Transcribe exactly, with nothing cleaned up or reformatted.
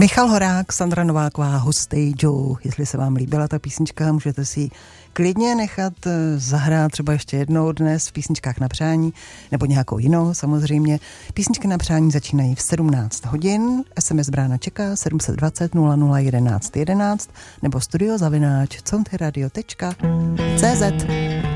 Michal Horák, Sandra Nováková, Hustej Joe. Jestli se vám líbila ta písnička, můžete si ji klidně nechat zahrát třeba ještě jednou dnes v písničkách na přání, nebo nějakou jinou samozřejmě. Písničky na přání začínají v sedmnáct hodin, es em es brána čeká sedm set dvacet nula nula jedenáct jedenáct nebo studiozavináč contyradio tečka cé zet.